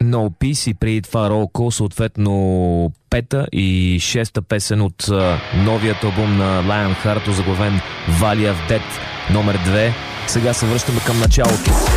No Peace и преди това Roll Call, съответно пета и шеста песен от новият албум на Lionheart, озаглавен Valley of Death номер 2. Сега се връщаме към началото.